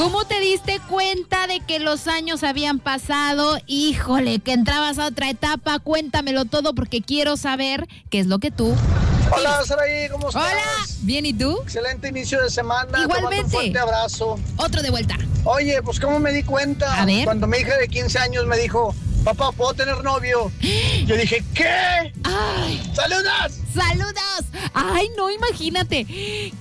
¿Cómo te diste cuenta de que los años habían pasado? Híjole, que entrabas a otra etapa. Cuéntamelo todo porque quiero saber qué es lo que tú... Hola, Saraí, ¿cómo estás? Hola, bien, ¿y tú? Excelente inicio de semana. Igualmente. Te mando un fuerte abrazo. Otro de vuelta. Oye, pues ¿cómo me di cuenta? A ver. Cuando mi hija de 15 años me dijo, papá, ¿puedo tener novio? Yo dije, ¿qué? ¡Ay! ¡Saludos! ¡Saludos! ¡Ay, no, imagínate!